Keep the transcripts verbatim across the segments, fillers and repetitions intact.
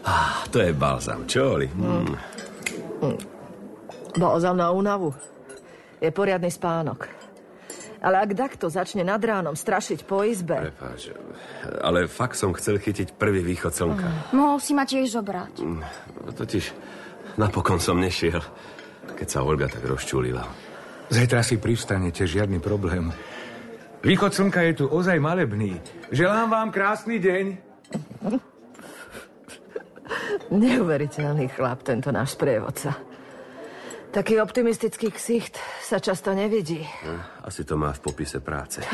Ah, to je balzam, čo, Oli? Mm. Mm. Balzam na únavu. Je poriadny spánok. Ale ak takto začne nad ránom strašiť po izbe... Prepáč, ale fakt som chcel chytiť prvý východ slnka. Mm. Mohol si ma tiež zobrať. Mm, totiž napokon som nešiel, keď sa Olga tak rozčulila. Zajtra si pristanete, žiadny problém. Východ slnka je tu ozaj malebný. Želám vám krásny deň. Neuveriteľný chlap, tento náš sprievodca. Taký optimistický ksicht sa často nevidí. Asi to má v popise práce.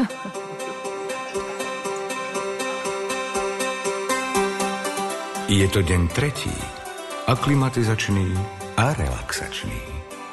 Je to deň tretí. Aklimatizačný a relaxačný.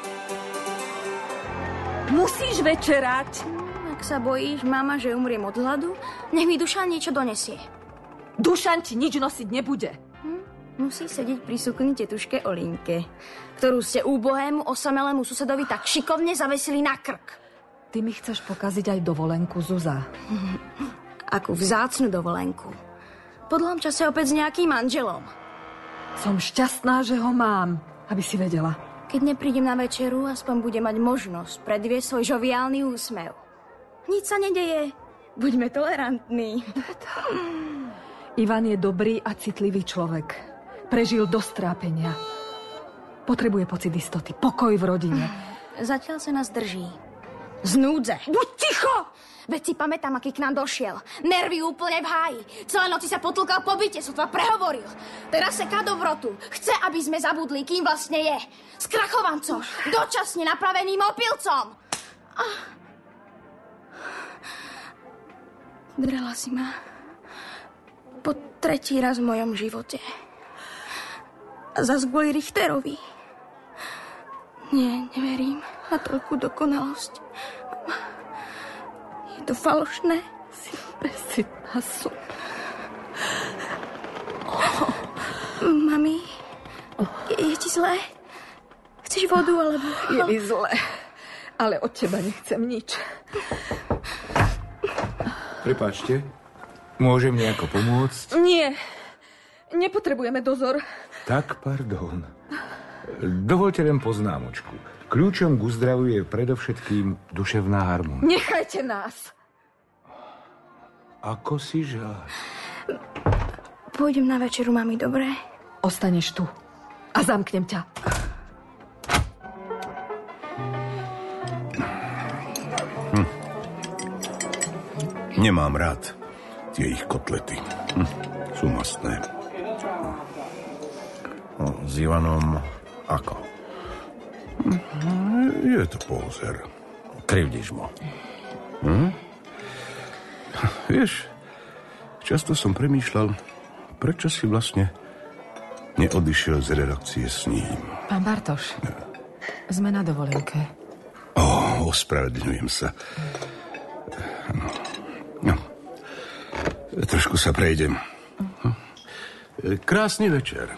Musíš večerať. Ak sa bojíš, mama, že umriem od hladu, nech mi Dušan niečo donesie. Dušan ti nič nosiť nebude. Hm? Musí sedieť pri sukni tetuške Olinke, ktorú ste úbohému osamelému susedovi tak šikovne zavesili na krk. Ty mi chceš pokaziť aj dovolenku, Zuza. Akú vzácnu dovolenku. Po dlhom čase opäť s nejakým manželom. Som šťastná, že ho mám, aby si vedela. Keď neprídem na večeru, aspoň budem mať možnosť predviesť svoj žoviálny úsmev. Nič sa nedeje. Buďme tolerantní. Ivan je dobrý a citlivý človek. Prežil dosť trápenia. Potrebuje pocit istoty, pokoj v rodine. Zatiaľ sa nás drží. Z núdze. Buď ticho! Veď si pamätám, aký k nám došiel. Nervy úplne v háji. Celé noci sa potlkal po byte, sotva prehovoril. Teraz seká dobrotu. Chce, aby sme zabudli, kým vlastne je. Skrachovancom. Dočasne napraveným opilcom. Drela si ma. Po tretí raz v mojom živote. A zas kvôli Richterovi. Nie, neverím na toľkú dokonalosť. Je to falošné. Si besitná som. Oh. Mami, je, je ti zlé? Chceš vodu, alebo... Je mi zlé, ale od teba nechcem nič. Prepáčte, môžem nejako pomôcť? Nie, nepotrebujeme dozor. Tak, pardon. Dovolte len poznámočku. Kľúčom k uzdraviu je predovšetkým duševná harmónia. Nechajte nás. Ako si žáš? Pôjdem na večeru, mami, dobre? Ostaneš tu a zamknem ťa. Hm. Nemám rád tie ich kotlety. Hm. Sú mastné. No, s Ivanom ako? Je to pózer. Krivdíš mu. Hm? Vieš, často som premýšľal, prečo si vlastne neodišiel z redakcie s ním. Pán Bartoš, sme na dovolenke. Ó, ospravedlňujem sa. No, no. Trošku sa prejdem. Krásny večer.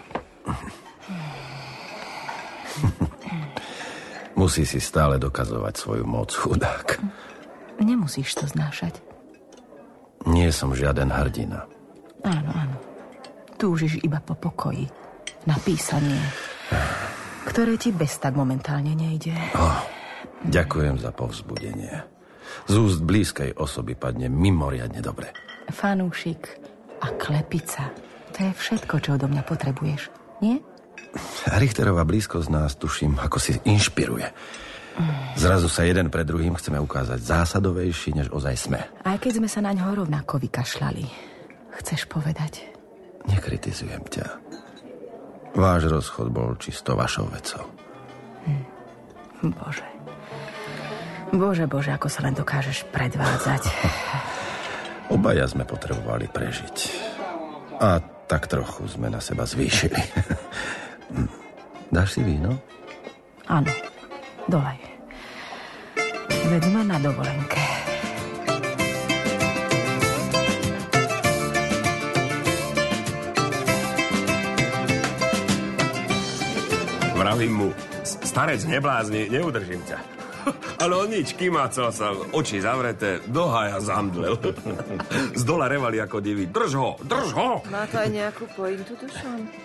Musí si stále dokazovať svoju moc, chudák. Nemusíš to znášať. Nie som žiaden hrdina. Áno, áno. Túžiš iba po pokoji. Na písanie, ktoré ti bez tak momentálne nejde. Oh, ďakujem za povzbudenie. Z úst blízkej osoby padne mimoriadne dobre. Fanúšik a klepica. To je všetko, čo odo mňa potrebuješ, nie? Richterová blízkosť nás, tuším, ako si inšpiruje. Zrazu sa jeden pred druhým chceme ukázať zásadovejší, než ozaj sme. Aj keď sme sa na ňo rovnako vykašľali. Chceš povedať? Nekritizujem ťa. Váš rozchod bol čisto vašou vecou. Hm. Bože. Bože, bože, ako sa len dokážeš predvádzať. Obaja sme potrebovali prežiť. A tak trochu sme na seba zvýšili. Dáš si víno? Áno, dolej. Veď sme na dovolenke. Vravím mu, starec, neblázni, neudržím ťa. Ale on nič, kýmácal sa, oči zavreté, do hája zamdlel. Z dola revali ako divý. Drž ho, drž ho! Má to aj nejakú pointu, Dušan?